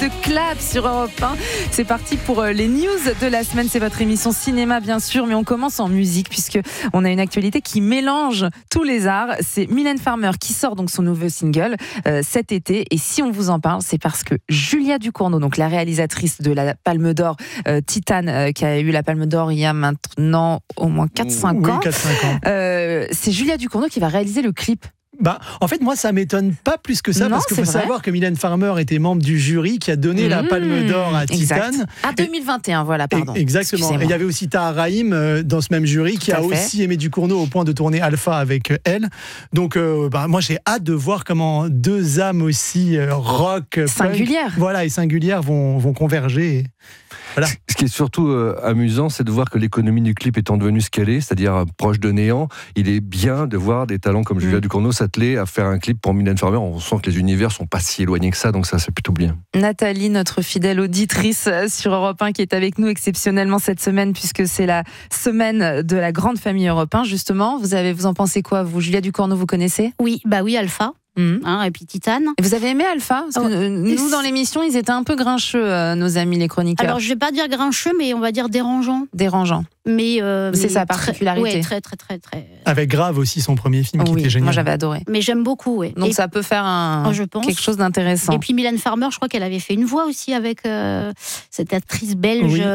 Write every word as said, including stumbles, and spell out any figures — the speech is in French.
de Clap sur Europe un. C'est parti pour les news de la semaine. C'est votre émission cinéma, bien sûr, mais on commence en musique puisque on a une actualité qui mélange tous les arts. C'est Mylène Farmer qui sort donc son nouveau single euh, cet été. Et si on vous en parle, c'est parce que Julia Ducournau, donc la réalisatrice de la Palme d'Or euh, Titane, euh, qui a eu la Palme d'Or il y a maintenant au moins quatre cinq oui, ans, quatre cinq ans. Euh, c'est Julia Ducournau qui va réaliser le clip. Bah, en fait, moi, ça m'étonne pas plus que ça, Non, parce qu'il faut c'est vrai. savoir que Mylène Farmer était membre du jury qui a donné mmh, la Palme d'Or à exact. Titane. À deux mille vingt et un, voilà, pardon. Exactement. Et il y avait aussi Tahar Rahim euh, dans ce même jury qui Tout a aussi aimé Ducournau au point de tourner Alpha avec elle. Donc, euh, bah, moi, j'ai hâte de voir comment deux âmes aussi euh, rock, singulières, punk, voilà, et singulières vont, vont converger. Voilà. Ce qui est surtout euh, amusant, c'est de voir que l'économie du clip étant devenue ce qu'elle est, c'est-à-dire euh, proche de néant, il est bien de voir des talents comme mmh. Julia Ducournau s'atteler à faire un clip pour Mylène Farmer. On sent que les univers sont pas si éloignés que ça, donc ça c'est plutôt bien. Nathalie, notre fidèle auditrice sur Europe un, qui est avec nous exceptionnellement cette semaine, puisque c'est la semaine de la grande famille Europe un, justement. Vous avez, vous en pensez quoi, vous? Julia Ducournau, vous connaissez? Oui, bah oui, Alpha. Mmh. Hein, et puis Titane. Et vous avez aimé Alpha? Parce que oh, nous, dans l'émission, ils étaient un peu grincheux, euh, nos amis les chroniqueurs. Alors, je vais pas dire grincheux, mais on va dire dérangeant. Dérangeant. Mais, euh, c'est mais sa particularité. Très, ouais, très, très, très, très. Avec Grave aussi, son premier film, qui oui, était génial. Moi, j'avais adoré. Mais j'aime beaucoup, oui. Donc, et ça peut faire un, oh, je pense. quelque chose d'intéressant. Et puis Mylène Farmer, je crois qu'elle avait fait une voix aussi avec euh, cette actrice belge. Oui.